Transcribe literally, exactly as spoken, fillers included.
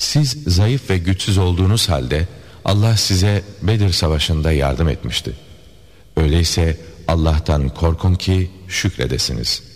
Siz zayıf ve güçsüz olduğunuz halde Allah size Bedir Savaşı'nda yardım etmişti. Öyleyse Allah'tan korkun ki şükredesiniz.